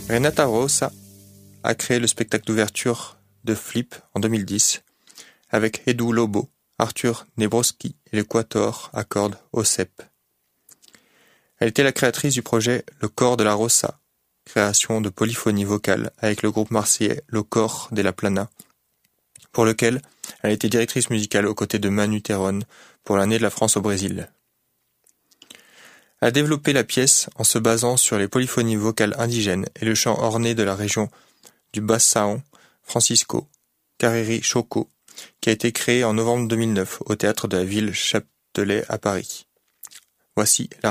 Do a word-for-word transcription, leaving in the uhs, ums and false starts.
Renata Rosa a créé le spectacle d'ouverture de Flip en deux mille dix avec Edu Lobo, Arthur Nebroski et le quatuor à cordes Ocep. Elle était la créatrice du projet Le Cor de la Rosa, création de polyphonie vocale avec le groupe marseillais Le Cor de la Plana, pour lequel elle a été directrice musicale aux côtés de Manu Théron pour l'année de la France au Brésil. Elle a développé la pièce en se basant sur les polyphonies vocales indigènes et le chant orné de la région du Bas-Saon, Francisco Carreri Choco, qui a été créé en novembre deux mille neuf au théâtre de la Ville Chaptelet à Paris. Voici la